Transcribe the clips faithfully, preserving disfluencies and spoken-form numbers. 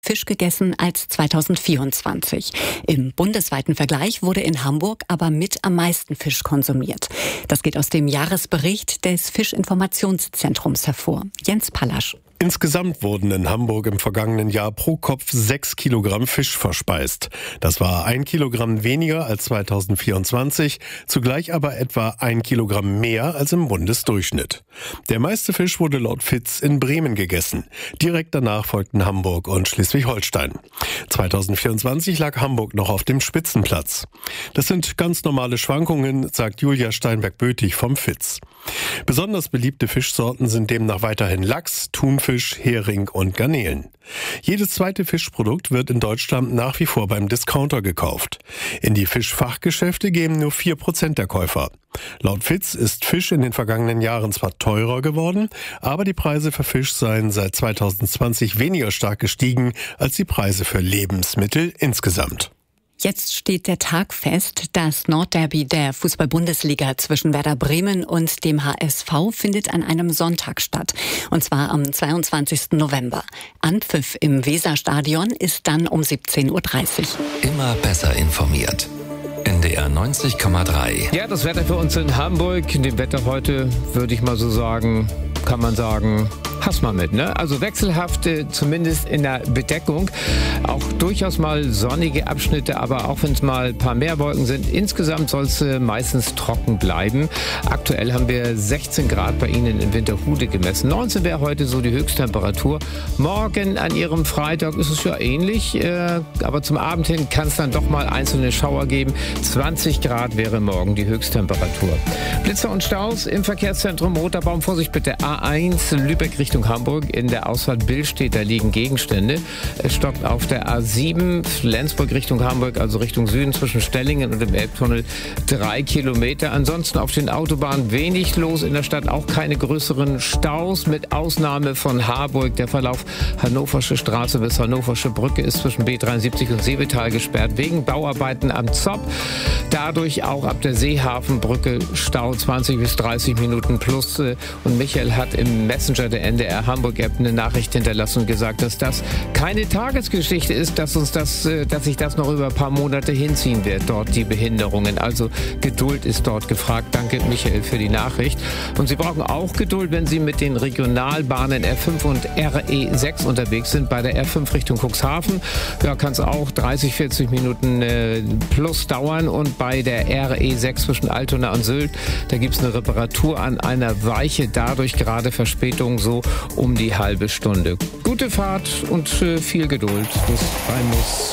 Fisch gegessen als zweitausendvierundzwanzig. Im bundesweiten Vergleich wurde in Hamburg aber mit am meisten Fisch konsumiert. Das geht aus dem Jahresbericht des Fischinformationszentrums hervor. Jens Pallasch. Insgesamt wurden in Hamburg im vergangenen Jahr pro Kopf sechs Kilogramm Fisch verspeist. Das war ein Kilogramm weniger als zweitausendvierundzwanzig, zugleich aber etwa ein Kilogramm mehr als im Bundesdurchschnitt. Der meiste Fisch wurde laut Fitz in Bremen gegessen. Direkt danach folgten Hamburg und Schleswig-Holstein. zweitausendvierundzwanzig lag Hamburg noch auf dem Spitzenplatz. Das sind ganz normale Schwankungen, sagt Julia Steinberg-Bötig vom Fitz. Besonders beliebte Fischsorten sind demnach weiterhin Lachs, Thunfisch, Hering und Garnelen. Jedes zweite Fischprodukt wird in Deutschland nach wie vor beim Discounter gekauft. In die Fischfachgeschäfte gehen nur vier Prozent der Käufer. Laut Fitz ist Fisch in den vergangenen Jahren zwar teurer geworden, aber die Preise für Fisch seien seit zweitausendzwanzig weniger stark gestiegen als die Preise für Lebensmittel insgesamt. Jetzt steht der Tag fest. Das Nordderby der Fußball-Bundesliga zwischen Werder Bremen und dem H S V findet an einem Sonntag statt. Und zwar am zweiundzwanzigsten November. Anpfiff im Weserstadion ist dann um siebzehn Uhr dreißig. Immer besser informiert. N D R neunzig Komma drei. Ja, das Wetter für uns in Hamburg. In dem Wetter heute würde ich mal so sagen, kann man sagen, hast mal mit, ne? Also wechselhaft, äh, zumindest in der Bedeckung. Auch durchaus mal sonnige Abschnitte, aber auch wenn es mal ein paar mehr Wolken sind, insgesamt soll es äh, meistens trocken bleiben. Aktuell haben wir sechzehn Grad bei Ihnen in Winterhude gemessen. neunzehn wäre heute so die Höchsttemperatur. Morgen an Ihrem Freitag ist es ja ähnlich, äh, aber zum Abend hin kann es dann doch mal einzelne Schauer geben. zwanzig Grad wäre morgen die Höchsttemperatur. Blitzer und Staus im Verkehrszentrum Roter Baum. Vorsicht bitte, A eins Lübeck Richtung Hamburg. In der Ausfahrt Billstedt, liegen Gegenstände. Es stockt auf der A sieben Flensburg Richtung Hamburg, also Richtung Süden zwischen Stellingen und dem Elbtunnel drei Kilometer. Ansonsten auf den Autobahnen wenig los in der Stadt, auch keine größeren Staus, mit Ausnahme von Harburg. Der Verlauf Hannoversche Straße bis Hannoversche Brücke ist zwischen B dreiundsiebzig und Seevetal gesperrt wegen Bauarbeiten am Zopp. Dadurch auch ab der Seehafenbrücke Stau zwanzig bis dreißig Minuten plus. Und Michael hat im Messenger der N D R Hamburg-App eine Nachricht hinterlassen und gesagt, dass das keine Tagesgeschichte ist, dass uns das, dass sich das noch über ein paar Monate hinziehen wird, dort die Behinderungen. Also Geduld ist dort gefragt. Danke, Michael, für die Nachricht. Und Sie brauchen auch Geduld, wenn Sie mit den Regionalbahnen R fünf und R E sechs unterwegs sind. Bei der R fünf Richtung Cuxhaven, ja, kann es auch dreißig, vierzig Minuten äh, plus dauern. Und bei der R E sechs zwischen Altona und Sylt, da gibt es eine Reparatur an einer Weiche. Dadurch gerade Verspätung so um die halbe Stunde. Gute Fahrt und äh, viel Geduld, bis sein muss.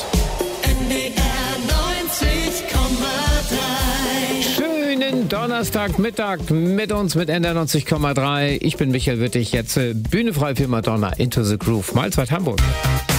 N D R neunzig Komma drei. Schönen Donnerstagmittag mit uns mit N D R neunzig Komma drei. Ich bin Michael Wittig, jetzt äh, Bühne frei für Madonna, Into the Groove. Malzweit Hamburg.